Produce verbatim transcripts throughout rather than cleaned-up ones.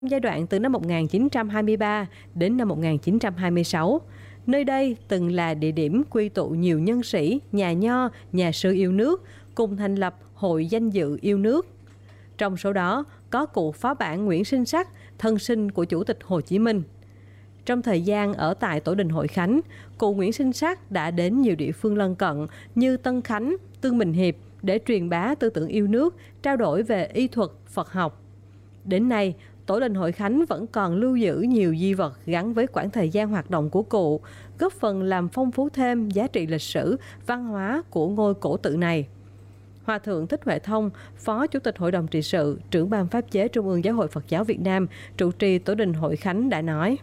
giai đoạn từ năm một nghìn chín trăm hai mươi ba đến năm một nghìn chín trăm hai mươi sáu. Nơi đây từng là địa điểm quy tụ nhiều nhân sĩ, nhà nho, nhà sư yêu nước, cùng thành lập Hội Danh dự yêu nước. Trong số đó có cụ phó bản Nguyễn Sinh Sắc, thân sinh của Chủ tịch Hồ Chí Minh. Trong thời gian ở tại Tổ đình Hội Khánh, cụ Nguyễn Sinh Sắc đã đến nhiều địa phương lân cận như Tân Khánh, Tương Bình Hiệp để truyền bá tư tưởng yêu nước, trao đổi về y thuật, Phật học. Đến nay, Tổ đình Hội Khánh vẫn còn lưu giữ nhiều di vật gắn với quãng thời gian hoạt động của cụ, góp phần làm phong phú thêm giá trị lịch sử, văn hóa của ngôi cổ tự này. Hòa thượng Thích Huệ Thông, Phó Chủ tịch Hội đồng trị sự, trưởng ban pháp chế Trung ương Giáo hội Phật giáo Việt Nam, trụ trì Tổ đình Hội Khánh đã nói: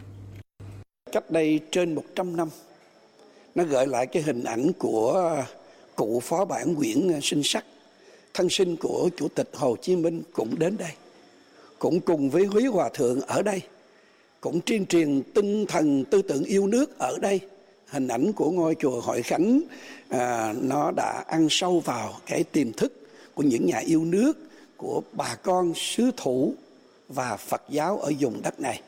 Cách đây trên một trăm năm, nó gợi lại cái hình ảnh của cụ phó bản Nguyễn Sinh Sắc, thân sinh của Chủ tịch Hồ Chí Minh cũng đến đây, cũng cùng với Húy Hòa Thượng ở đây, cũng tuyên truyền tinh thần tư tưởng yêu nước ở đây. Hình ảnh của ngôi chùa Hội Khánh à, nó đã ăn sâu vào cái tiềm thức của những nhà yêu nước, của bà con xứ thủ và Phật giáo ở vùng đất này.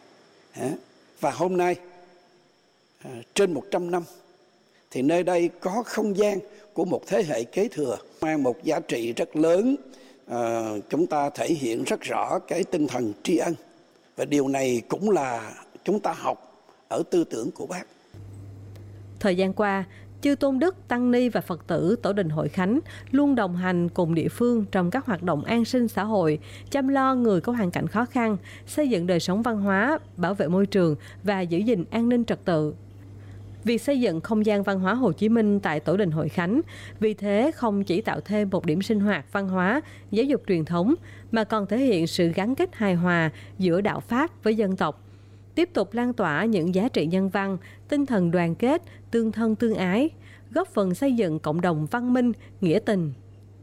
Và hôm nay, à, trên một trăm năm, thì nơi đây có không gian của một thế hệ kế thừa, mang một giá trị rất lớn. À, chúng ta thể hiện rất rõ cái tinh thần tri ân, và điều này cũng là chúng ta học ở tư tưởng của Bác. Thời gian qua, chư tôn đức, tăng ni và Phật tử Tổ đình Hội Khánh luôn đồng hành cùng địa phương trong các hoạt động an sinh xã hội, chăm lo người có hoàn cảnh khó khăn, xây dựng đời sống văn hóa, bảo vệ môi trường và giữ gìn an ninh trật tự. Việc xây dựng không gian văn hóa Hồ Chí Minh tại Tổ đình Hội Khánh vì thế không chỉ tạo thêm một điểm sinh hoạt văn hóa, giáo dục truyền thống, mà còn thể hiện sự gắn kết hài hòa giữa đạo Pháp với dân tộc, tiếp tục lan tỏa những giá trị nhân văn, tinh thần đoàn kết, tương thân tương ái, góp phần xây dựng cộng đồng văn minh, nghĩa tình.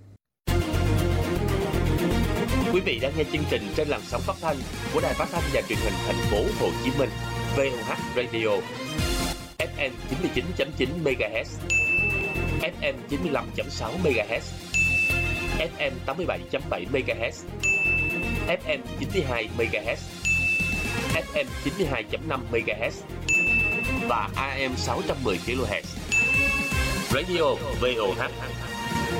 Quý vị đang nghe chương trình trên làn sóng phát thanh của Đài Phát thanh và Truyền hình Thành phố Hồ Chí Minh, vê o hát Radio, ép em chín mươi chín chấm chín MHz, ép em chín mươi lăm chấm sáu MHz, ép em tám mươi bảy chấm bảy MHz, ép em chín mươi hai MHz, ép em chín mươi hai chấm năm MHz và a em sáu trăm mười kHz. Radio vê o hát